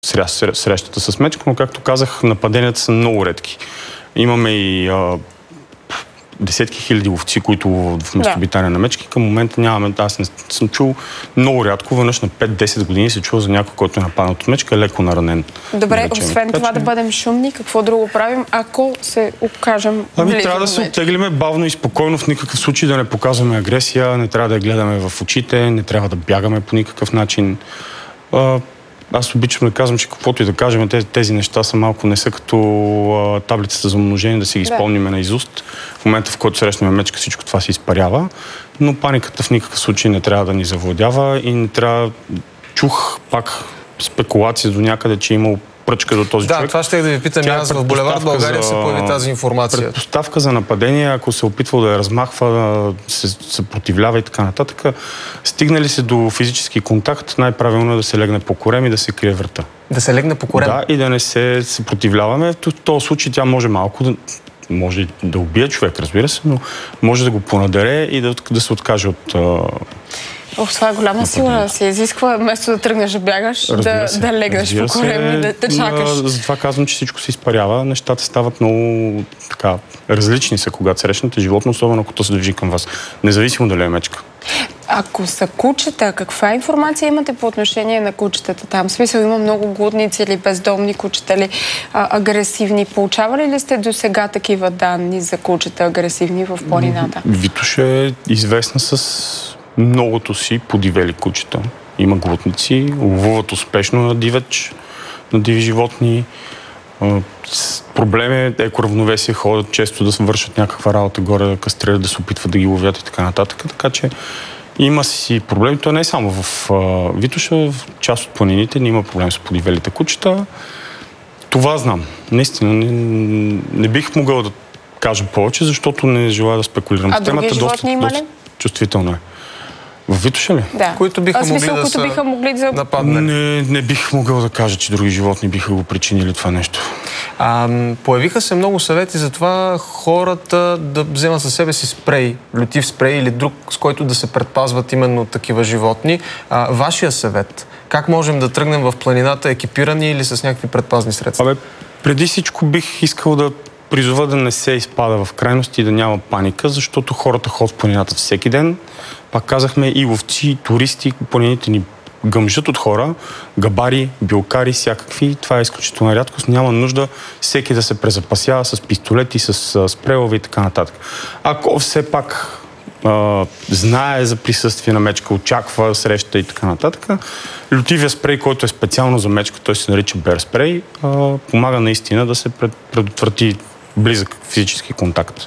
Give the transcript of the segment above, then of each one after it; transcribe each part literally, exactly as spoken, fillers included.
срещата с мечка, но както казах, нападенията са много редки. Имаме и а, десетки хиляди ловци, които ловуват в местообитание на мечки. Към момента нямаме, аз не съм чул много рядко, веднъж на пет-десет години се чува за някой, който е нападнат от мечка, леко наранен. Добре, да освен така, това че... да бъдем шумни, какво друго правим, ако се окажем Ами трябва да се оттеглиме бавно и спокойно, в никакъв случай да не показваме агресия, не трябва да я гледаме в очите, не трябва да бягаме по никакъв начин. А, Аз обичам да казвам, че каквото и да кажем, тези, тези неща са малко не са като а, таблицата за умножение, да си ги изпълниме да. наизуст. В момента, в който срещнем мечка, всичко това се изпарява, но паниката в никакъв случай не трябва да ни завладява и не трябва... Чух пак спекулация до някъде, че е имал пръчка до този да, човек. Да, това ще да ви питам. Аз в булевард България за... се появи тази информация. Предпоставка за нападение, ако се опитвал да я размахва, се съпротивлява и така нататък. Стигнали се до физически контакт, най-правилно е да се легне по корем и да се крие врата. Да се легне по корем? Да, и да не се съпротивляваме. В този случай тя може малко да... може да убие човек, разбира се, но може да го понадере и да, да се откаже от... Ох, това е голяма сила да се изисква, вместо да тръгнеш да бягаш, да, да легнеш по корем и да те чакаш. Затова казвам, че всичко се изпарява. Нещата стават много така различни са, когато срещнете животно, особено ако то се движи към вас. Независимо дали е мечка. Ако са кучета, каква информация имате по отношение на кучетата там? В смисъл, има много глудници или бездомни кучета, или а, агресивни. Получавали ли сте до сега такива данни за кучета агресивни в планината? Витоша е известна с многото си подивели кучета. Има глутници, ловуват успешно на дивеч, на диви животни. Проблем е екоравновесие, ходят често да вършат някаква работа горе, да кастрират, да се опитват да ги ловят и така нататък. Така че има си проблеми. То не е само в Витоша, в част от планините не има проблем с подивелите кучета. Това знам. Наистина не, не бих могъл да кажа повече, защото не желая да спекулирам. А други животни доста, има ли? Доста чувствително е. В Витоша ли? Да. Които биха, могли, смисъл, да които биха могли да нападнали? Не, не бих могъл да кажа, че други животни биха го причинили това нещо. А, появиха се много съвети за това хората да вземат със себе си спрей, лютив спрей или друг, с който да се предпазват именно такива животни. А, вашия съвет, как можем да тръгнем в планината екипирани или с някакви предпазни средства? Абе, преди всичко бих искал да призова да не се изпада в крайности и да няма паника, защото хората ходят в планината всеки ден. Пак казахме, и ловци, и туристи, планините ни гъмжат от хора, габари, билкари, всякакви. Това е изключителна рядкост. Няма нужда всеки да се презапасява с пистолети, с спрелови и така нататък. Ако все пак а, знае за присъствие на мечка, очаква среща и така нататък, лютивия спрей, който е специално за мечка, той се нарича бер спрей, а, помага наистина да се предотврати близък физически контакт.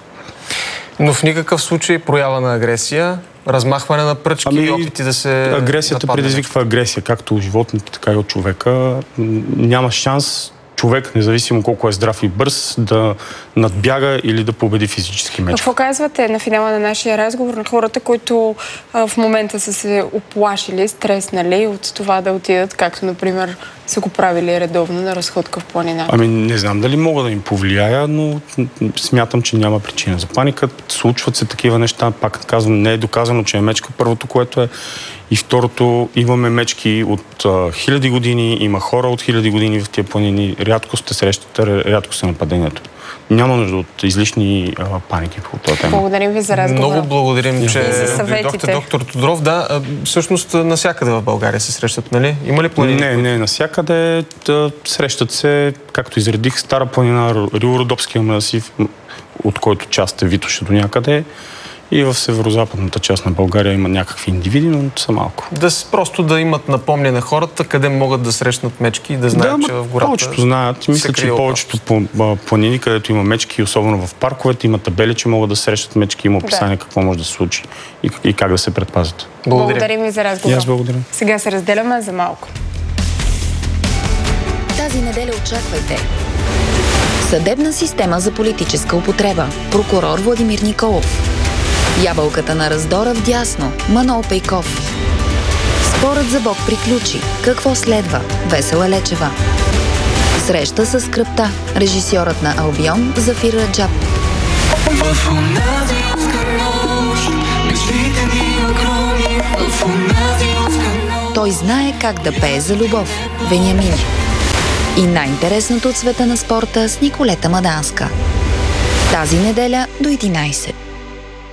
Но в никакъв случай проява на агресия, размахване на пръчки ами, и опити да се агресията нападне. предизвиква агресия, както от животните, така и от човека. Няма шанс човек, независимо колко е здрав и бърз, да надбяга или да победи физически мечка. Какво казвате на финала на нашия разговор на хората, които а, в момента са се оплашили, стреснали от това да отидат, както, например, са го правили редовно на разходка в планината? Ами не знам дали мога да им повлияя, но смятам, че няма причина за паника. Случват се такива неща. Пак казвам, не е доказано, че е мечка. Първото, което е. И второто, имаме мечки от а, хиляди години, има хора от хиляди години в тия планини. Рядко сте срещате, рядко сте нападението. Няма нужда от излишни а, паники по това тема. Благодарим ви за разговора. Много благодарим, че дойдохте, доктор Тодоров. Да, всъщност насякъде в България се срещат, нали? Има ли планини? Не, не, насякъде да, срещат се, както изредих, Стара планина, Рило-Родопския масив, от който част е Витоша до някъде. И в северо-западната част на България има някакви индивиди, но са малко. Да, просто да имат напомняне хората, къде могат да срещнат мечки и да знаят, да, че в гората... повечето знаят. Мисля, че повечето планини, където има мечки, особено в парковете, има табели, че могат да срещат мечки, има описание да. какво може да се случи и, и как да се предпазят. Благодаря. Благодарим ви за разговора. И аз благодаря. Сега се разделяме за малко. Тази неделя очаквайте. Съдебна система за политическа употреба. Прокурор Владимир Николов. Ябълката на раздора вдясно. Манол Пейков. Спорът за Бог приключи. Какво следва? Весела Лечева. Среща с скръпта. Режисьорът на Албион Зафир Раджаб. Той знае как да пее за любов. Вениамин. И най-интересното от света на спорта с Николета Маданска. Тази неделя до единайсет.